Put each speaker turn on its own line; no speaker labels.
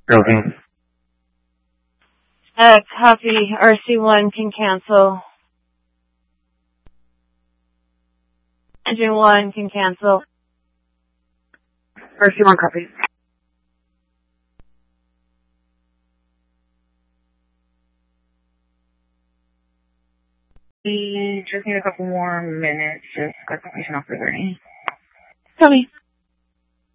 Building.
Copy. RC1 can cancel. Engine 1 can cancel.
RC1 copy. We just need a couple more minutes. Just got completion off the journey.
Copy.